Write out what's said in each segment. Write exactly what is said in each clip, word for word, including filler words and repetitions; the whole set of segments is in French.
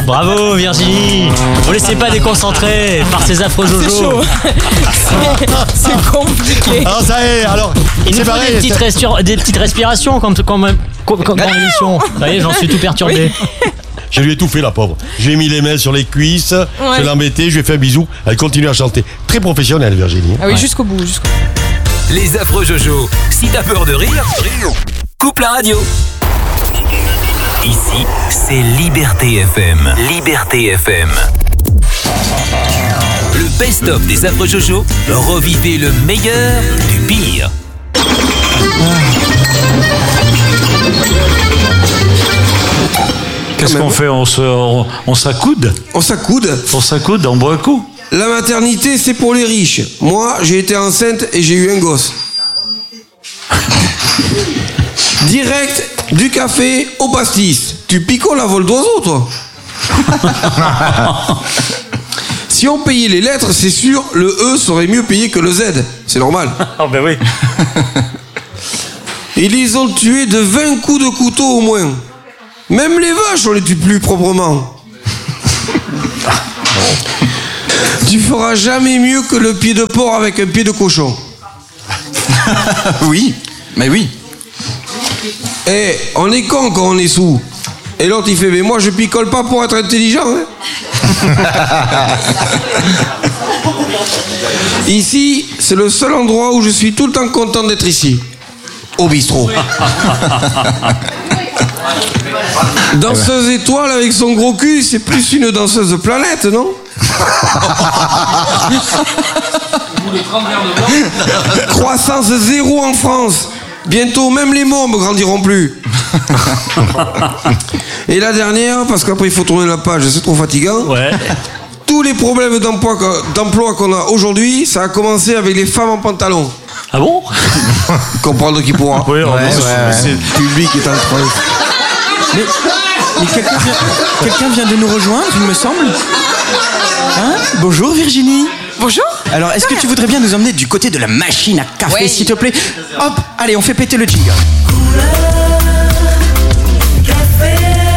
Bravo Virginie. Ne laissez pas déconcentrer par ces affreux Jojo. C'est chaud. c'est, c'est compliqué. Alors ça y est, alors Il nous faut des petites, restur- des petites respirations comme, comme, comme, comme dans l'émission. Vous voyez, j'en suis tout perturbé. Oui. Je lui ai tout fait, la pauvre. J'ai mis les mains sur les cuisses, ouais. Je l'ai embêtée, je lui ai fait un bisou. Elle continue à chanter. Très professionnelle, Virginie. Ah oui, ouais. jusqu'au bout, jusqu'au bout. Les affreux Jojo. Si t'as peur de rire, coupe la radio. Ici, c'est Liberté F M. Liberté F M. Le best-of des affreux Jojo. Revivez le meilleur du pire. Qu'est-ce qu'on fait? On, se, on, on s'accoude On s'accoude On s'accoude, on boit un coup. La maternité, c'est pour les riches. Moi, j'ai été enceinte et j'ai eu un gosse. Direct du café au pastis. Tu picoles à vol d'oiseau, toi. Si on payait les lettres, c'est sûr, le E serait mieux payé que le Z. C'est normal. Ah ben oui. Ils les ont tués de vingt coups de couteau au moins. Même les vaches, on les tue plus proprement. Tu feras jamais mieux que le pied de porc avec un pied de cochon. Oui, mais oui. Eh, hey, on est con quand on est sous. Et l'autre il fait, mais moi je picole pas pour être intelligent. Hein. Ici, c'est le seul endroit où je suis tout le temps content d'être ici. Au bistrot. Danseuse étoile avec son gros cul, c'est plus une danseuse de planète, non? Croissance zéro en France. Bientôt, même les mômes grandiront plus. Et la dernière, parce qu'après il faut tourner la page, c'est trop fatigant. Ouais. Tous les problèmes d'emploi, d'emploi qu'on a aujourd'hui, ça a commencé avec les femmes en pantalon. Ah bon? Comprendre qui pourra. Oui, ouais, ouais, ouais. C'est le public qui est en train. Mais, mais quelqu'un, vient, quelqu'un vient de nous rejoindre, il me semble. Hein? Bonjour Virginie. Bonjour. Alors, est-ce que tu voudrais bien nous emmener du côté de la machine à café, ouais. s'il te plaît? Hop, allez, on fait péter le jingle. Café,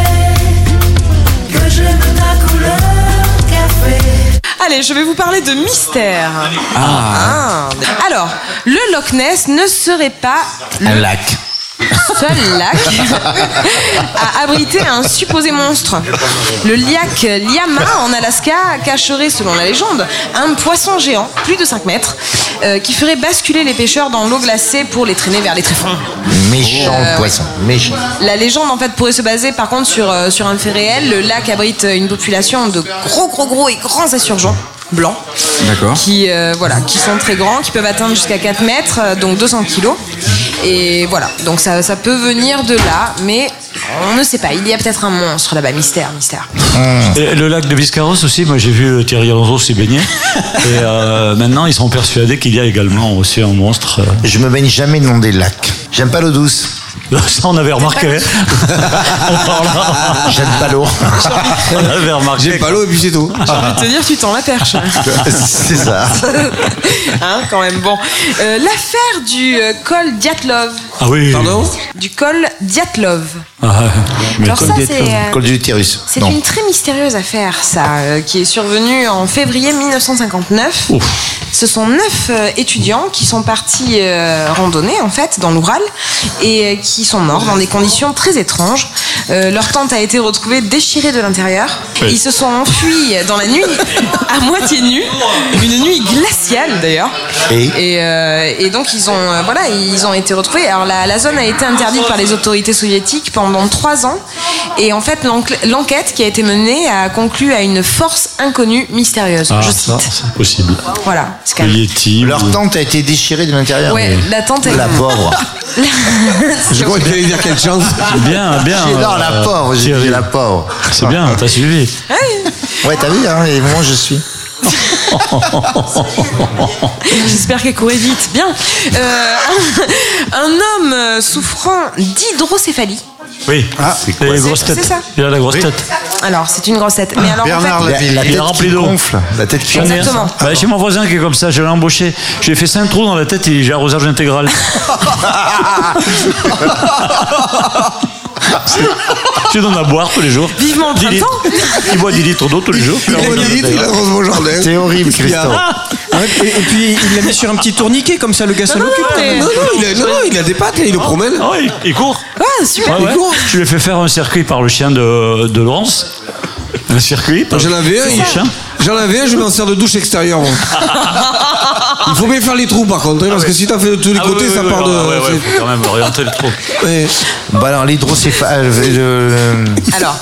que j'aime ta couleur, café. Allez, je vais vous parler de mystère. Ah. ah. Alors, le Loch Ness ne serait pas le un lac. seul lac à abriter un supposé monstre. Le lac Liama en Alaska cacherait, selon la légende, un poisson géant, plus de cinq mètres, euh, qui ferait basculer les pêcheurs dans l'eau glacée pour les traîner vers les tréfonds. Méchant euh, poisson, méchant. La légende en fait pourrait se baser par contre sur, euh, sur un fait réel. Le lac abrite une population de gros gros gros et grands insurgents blancs. D'accord. Qui, euh, voilà, qui sont très grands, qui peuvent atteindre jusqu'à quatre mètres, donc deux cents kilos. Et voilà, donc ça, ça peut venir de là, mais on ne sait pas. Il y a peut-être un monstre là-bas, mystère, mystère. Mmh. Et le lac de Biscarrosse aussi, moi j'ai vu Thierry Alonso s'y baigner. Et euh, maintenant ils sont persuadés qu'il y a également aussi un monstre. Je me baigne jamais dans des lacs. J'aime pas l'eau douce. Ça on avait remarqué. J'aime pas l'eau. On avait remarqué. J'aime pas l'eau et puis c'est tout. J'ai envie de te dire, tu tends la perche. C'est ça. Hein, quand même. Bon, euh, l'affaire du euh, col Dyatlov. Ah oui. Pardon? Du col Dyatlov. Ah, alors ça c'est euh, col de l'utérus. C'est une très mystérieuse affaire, ça, euh, qui est survenue en février mille neuf cent cinquante-neuf. Ouf. Ce sont neuf euh, étudiants qui sont partis euh, randonner en fait dans l'Oural et euh, qui sont morts dans des conditions très étranges. Euh, leur tente a été retrouvée déchirée de l'intérieur. Oui. Ils se sont enfuis dans la nuit à moitié nus, une nuit glaciale d'ailleurs. Et, et, euh, et donc ils ont euh, voilà ils ont été retrouvés. Alors la, la zone a été interdite par les autorités soviétiques pendant trois ans et en fait l'enquête qui a été menée a conclu à une force inconnue mystérieuse. Ah, je ça, cite. c'est possible. Voilà. C'est le Yeti. Leur ou... tente a été déchirée de l'intérieur. Ouais, la tente est... La pauvre. Je crois qu'il allait dire quelle chance. Bien, bien. Non, euh, la pauvre, j'ai dit la pauvre. C'est bien, t'as suivi. Ouais, t'as vu, hein, et moi je suis. J'espère qu'elle courait vite. Bien. Euh, un, un homme souffrant d'hydrocéphalie. Oui, ah, c'est quoi, grosses têtes. C'est ça. Il a la grosse oui. tête. Alors, c'est une grosse tête. Mais alors, Bernard, en fait, la, la tête il est remplie d'eau. Gonfle. La tête qui exactement. Bah, j'ai mon voisin qui est comme ça, je l'ai embauché. Je lui ai fait cinq trous dans la tête et j'ai arrosage intégral. Tu donnes à boire tous les jours. Vivement le dix litres. printemps. Il boit dix litres d'eau tous les jours. Il a dix litres, il a rose mon jardin. C'est horrible, Qu'est-ce qu'il y a Christophe. Ouais, et, et puis il l'a mis sur un petit tourniquet, comme ça le gars s'en non, occupe. non, mais- Non, non, il a, non, non, il a des pattes et il le promène. Ah ouais, il, il court. Ah, super. Ouais, ouais. Je lui ai fait faire un circuit par le chien de, de Laurence. Un circuit. par- J'en avais un, le il- chien. J'en avais un, je m'en sers de douche extérieure. moi. Il faut bien faire les trous par contre, hein, parce que si t'as fait de tous les Ah côtés, oui, ça oui, part oui, de. ouais, ouais, c'est- faut quand même orienter le trou. Ouais. Bah alors, l'hydrocéphale. euh, le- Alors,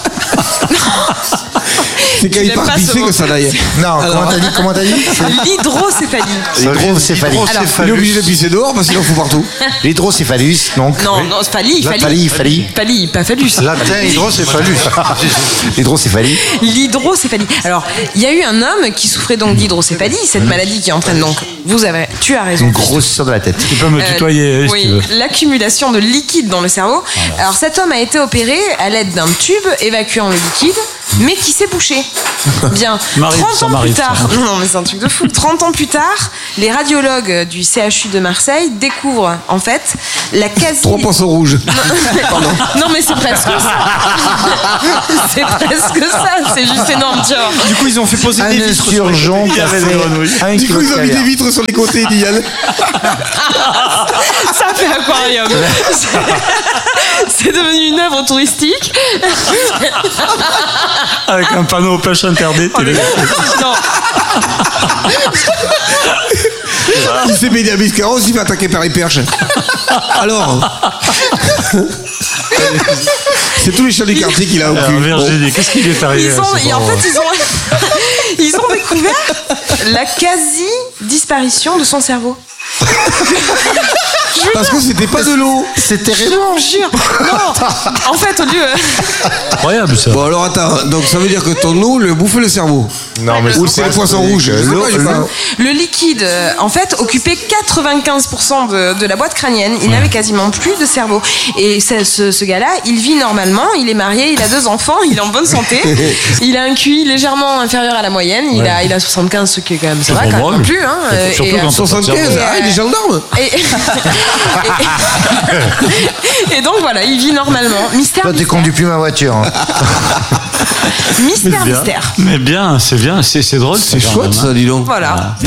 C'est quand Je il l'aime part pas, ce pisser mot. que ça d'aille. Non, comment t'as dit Comment t'as dit C'est l'hydrocéphalie. l'hydrocéphalie. Il est obligé de pisser dehors parce qu'il en fout partout. L'hydrocéphalus, donc. Non, non, phallie, La phallie. phallie, phallie. Phallie, pas phallus. Latin, hydrocéphalus. L'hydrocéphalie. L'hydrocéphalie. Alors, il y a eu un homme qui souffrait donc d'hydrocéphalie, cette maladie qui entraîne donc, vous avez, tu as raison. Une grosseur de la tête. Tu peux me Euh, tutoyer si oui, tu veux. l'accumulation de liquide dans le cerveau. Alors cet homme a été opéré à l'aide d'un tube évacuant le liquide, mais qui s'est bouché. Bien. M'arrive, trente ça ans plus m'arrive, tard, ça. non mais c'est un truc de fou. trente ans plus tard, les radiologues du C H U de Marseille découvrent en fait la quasi. Trois poissons rouges. Non mais c'est presque ça. C'est presque ça. C'est juste énorme, tu vois. Du coup, ils ont fait poser Un des vitres sur les insurgent qui a avait des fait grenouilles. un Du coup, ils ont mis des kilomètre. vitres sur les côtés, dit Yann. Ça fait aquarium. C'est devenu une œuvre touristique. Avec un panneau pêche interdite. il est- Non. Il s'est baigné à Biscarros, il va attaquer par les perches. Alors. C'est tous les chats du quartier qu'il a au Alors, cul. Virginie, qu'est-ce qui lui est arrivé Ils à ont, ce et en pauvre fait, ils ont, ils ont découvert la quasi-disparition de son cerveau. Parce que c'était pas de l'eau. C'était Je réellement. vous jure. Non. En fait, au lieu. Incroyable ça. Bon, alors attends, donc ça veut dire que ton eau lui a bouffé le cerveau. Non, mais Ou c'est le poisson rouge. Je sais pas, j'ai pas- Le liquide, euh, en fait, occupait quatre-vingt-quinze pour cent de, de la boîte crânienne. Il n'avait quasiment plus de cerveau. Et ce, ce, ce gars-là, il vit normalement, il est marié, il a deux enfants, il est en bonne santé. Il a un Q I légèrement inférieur à la moyenne. Il, a, il a soixante-quinze, ce qui est quand même, ça va C'est quand pour même moi, plus. Hein. Euh, Surtout et, quand euh, on soixante-quinze, ah, il est gendarme. et, et- et donc voilà, il vit normalement. Mystère, Toi, tu mystère. conduis plus ma voiture. hein. Mystère, Bien. mystère. Mais bien, c'est bien, c'est c'est drôle. C'est ça, quand chouette même, hein. ça, dis donc. Voilà.